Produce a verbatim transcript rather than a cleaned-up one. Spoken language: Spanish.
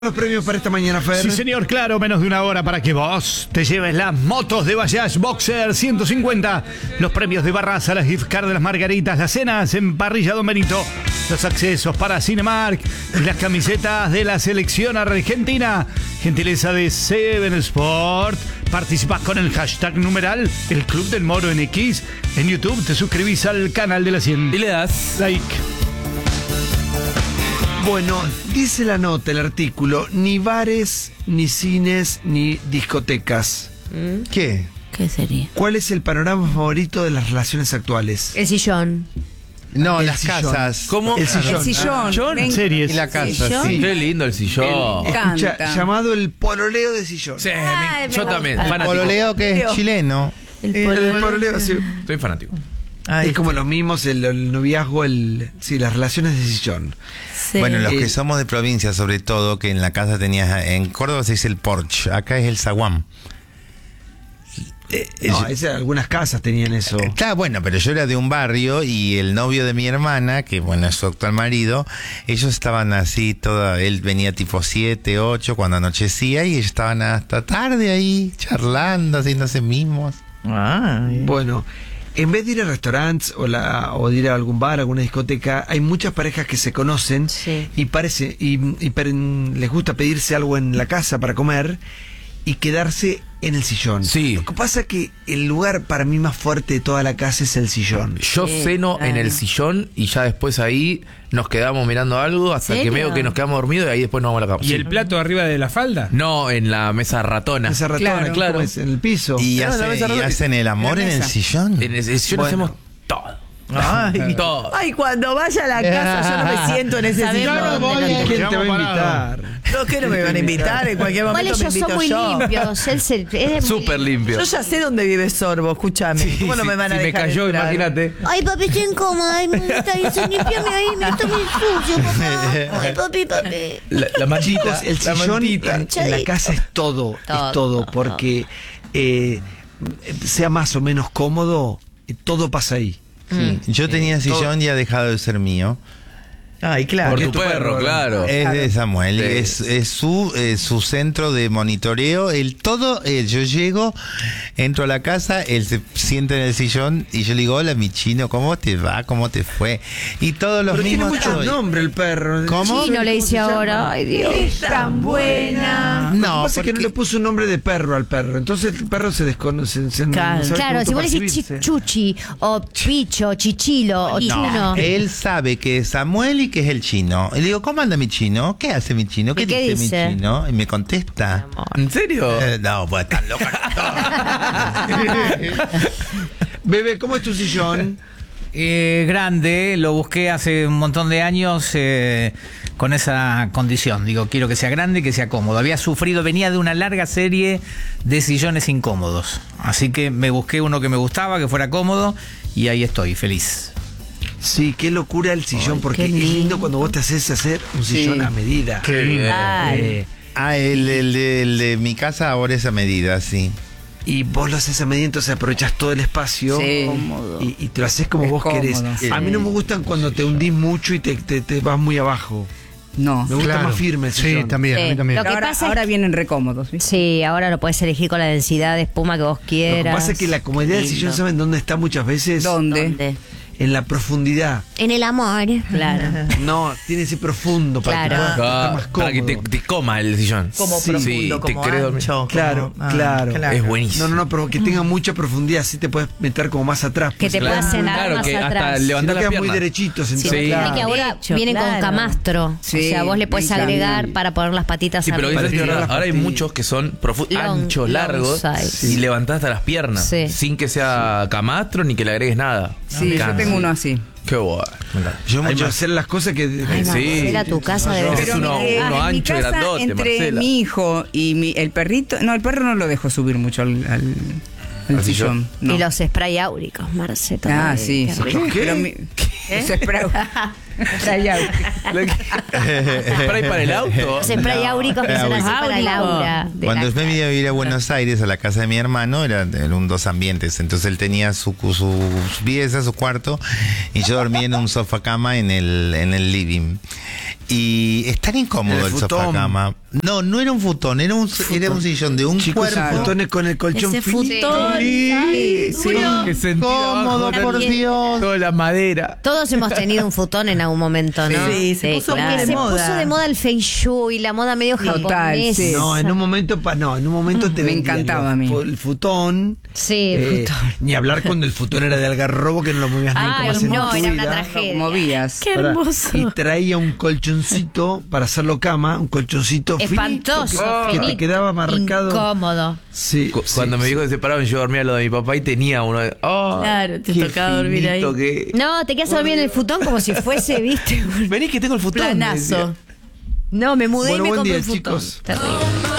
Los premios para esta mañana, Fer. Sí, señor, claro, menos de una hora para que vos te lleves las motos de Bayash Boxer ciento cincuenta, los premios de Barraza, las gift card de las Margaritas, las cenas en Parrilla Don Benito, los accesos para Cinemark y las camisetas de la selección argentina. Gentileza de Seven Sport. Participás con el hashtag numeral El Club del Moro en X. En YouTube te suscribís al canal de la cien. Y le das like. Bueno, dice la nota, el artículo, ni bares, ni cines, ni discotecas. ¿Mm? ¿Qué? ¿Qué sería? ¿Cuál es el panorama favorito de las relaciones actuales? El sillón. No, El las sillón. casas. ¿Cómo? El sillón. El sillón. ¿Sillón? Ven- Series. Y la casa, ¿Sillón? sí. Qué lindo el sillón. El- escucha, Canta. llamado el pololeo de sillón. Sí, Ay, me- me yo gusta. también, El fanático. Pololeo que es chileno. El El, pololeo. pololeo, sí. Soy fanático. Es como los mismos, el, el noviazgo, el, sí, las relaciones de sillón. Sí. Bueno, los Eh, que somos de provincia, sobre todo, que en la casa tenías, en Córdoba se dice el porche, acá es el zaguán. Eh, No, yo- ese- algunas casas tenían eso. Está bueno, pero yo era de un barrio y el novio de mi hermana, que bueno, es su actual marido, ellos estaban así, toda, él venía tipo siete, ocho cuando anochecía y ellos estaban hasta tarde ahí, charlando, haciéndose mimos. Bueno, en vez de ir a restaurantes o, la, o de ir a algún bar, alguna discoteca, hay muchas parejas que se conocen Sí. y parece y, y per- les gusta pedirse algo en la casa para comer y quedarse en el sillón. Sí. Lo que pasa es que el lugar para mí más fuerte de toda la casa es el sillón. Yo Sí, ceno claro. en el sillón y ya después ahí nos quedamos mirando algo hasta ¿Serio? que veo que nos quedamos dormidos y ahí después nos vamos a la cama. ¿Y Sí. el plato arriba de la falda? No, en la mesa ratona. Esa ratona, Claro, ¿cómo claro. es? En el piso. Y, Claro, hace- la mesa y redonda. hacen el amor La en el mesa. sillón. En el sillón Bueno. hacemos todo. Ay. Todo. Ay, cuando vaya a la casa yo no me siento en ese Sabemos sillón. dónde lo ¿Quién te va a Quedamos invitar? No, que no me van a invitar, en cualquier Igual momento me ellos invito son muy yo. limpios. Él se, él es muy Súper limpio. Yo ya sé dónde vive Sorbo, escúchame. Sí, ¿Cómo no sí, me van a si me dejar cayó, entrar? imagínate. Ay, papi, estoy incómoda. Ay, me gusta eso. Limpiame ahí, me está muy sucio, papá. Ay, papi, papi. La, la mantita. Chicos, el la sillón mantita. en, en la casa es todo, Todo, es todo, todo. porque eh, sea más o menos cómodo, eh, todo pasa ahí. Yo tenía Eh, todo- sillón y ha dejado de ser mío. Ay, claro. Por que tu tu perro, perro, claro. Es de Samuel, Sí. es, es su eh, su centro de monitoreo. El todo, eh, yo llego, entro a la casa, él se sienta en el sillón y yo le digo, hola mi chino, ¿cómo te va? ¿Cómo te fue? Y todos los Pero tiene mismos. muchos nombres el perro. ¿Cómo? Chino le dice se llama? ahora. Ay, Dios. Tan buena. Lo que No, pasa es que no porque- le puso un nombre de perro al perro. Entonces el perro se desconoce. Se, Claro. no sabe Claro, cómo si vos le decís percibirse. chi- chuchi, o picho, chichilo, o chino. Él sabe que es Samuel y que es el chino. Y le digo, ¿cómo anda mi chino? ¿Qué hace mi chino? ¿Qué, ¿Y qué dice, dice? mi chino? Y me contesta. ¿En serio? Eh, no, pues tan loca. Bebé, ¿cómo es tu sillón? Eh, grande, lo busqué hace un montón de años eh, con esa condición. Digo, quiero que sea grande y que sea cómodo. Había sufrido, venía de una larga serie de sillones incómodos. Así que me busqué uno que me gustaba, que fuera cómodo, y ahí estoy, feliz. Sí, qué locura el sillón, Ay, porque qué es lindo lindo. cuando vos te haces hacer un sillón a medida. Qué bien. Eh, Ah, el, el de, el de mi casa ahora es a medida, sí. y vos lo haces a medida, entonces aprovechás todo el espacio Sí. y, y te lo haces como Es vos cómodo, querés. sí. A mí no me gustan cuando te hundís mucho y te, te, te vas muy abajo. No. Me gusta Claro. más firme el Sí, sillón. también, a mí Sí. también. Lo que Ahora, pasa es ahora que- vienen recómodos, ¿viste? Sí, ahora lo puedes elegir con la densidad de espuma que vos Lo quieras. que pasa es que la comodidad del Lindo. sillón, ¿saben dónde está muchas veces? ¿Dónde? ¿Dónde? En la profundidad. En el amor. Claro. No, tiene ese profundo para Claro. que puedas estar Ah, más para que te, cómodo. te coma el sillón. Como Sí, profundo, te como querés dormir. ancho. como- Claro, ah, claro. Es buenísimo. No, no, no, pero que tenga mucha profundidad, así te puedes meter como más atrás. Que te pues, puedas cenar Claro, más que atrás. hasta si levantar no las quedan muy piernas. derechitos. Sí, Entonces, porque claro. viste que ahora De hecho, vienen con claro. camastro. Sí, o sea, vos le me podés encanta. agregar para poner las patitas Sí, pero arriba. eso es Para verdad. tirar Ahora hay las muchos que son profu- Long- anchos, long largos, size. y levantás hasta las piernas, Sí. sin que sea camastro ni que le agregues nada. Sí, Me yo encanta. tengo uno así. Qué bueno. Me encanta. Yo hay mucho- que hacer las cosas que... Ay, Sí. Marcela, tu casa debe Pero ser. uno- eh, uno en mi ancho y casa, grandote, entre Marcela. mi hijo y mi, el perrito, no, el perro no lo dejo subir mucho al, al, al ¿Al sillón. No. Y los spray áuricos, Marcela. Ah, sí, Qué sí. rico. ¿Qué? Pero mi, eso es para- Spray out. ¿Spray para el auto? Spray áuricos que son así para Áurico. Laura. de Cuando la yo me vine a vivir a Buenos Aires, a la casa de mi hermano, eran, eran dos ambientes. Entonces él tenía su, su pieza, su cuarto, y yo dormía en un sofá cama en el, en el living. Y es tan incómodo El el, futón. sofá cama. No, no era un futón, era un, era un sillón de un Chicos, cuerpo. futones con el colchón Ese finito. futón. Sí, sí. Que sentido Cómodo, abajo, por Dios. toda la madera. Todos hemos tenido un futón en algún momento, ¿no? Sí, se puso muy de se moda. puso de moda el feng shui, la moda medio Total, japonesa. sí. No, en un momento, pa- no, en un momento te Me vendían encantaba los a mí. fu- el futón. Sí, eh, futón. Ni hablar cuando el futón era de algarrobo que no lo movías Ay, nunca más en no, tu era una vida. tragedia. Como vías. Qué Ahora, hermoso. Y traía un colchoncito para hacerlo cama, un colchoncito Espantoso, finito, que, que te finito, quedaba marcado. incómodo. Sí, Cu- sí, Cuando sí. mis hijos se separaron, yo dormía al lado de mi papá y tenía uno. de- Oh, Claro, te qué tocaba dormir ahí. finito que- No, te quedas a dormir en el futón como si fuese, viste. Vení que tengo el futón. me Planazo. decía. No, me mudé Bueno, y me buen compré día, un futón. chicos. Terrible.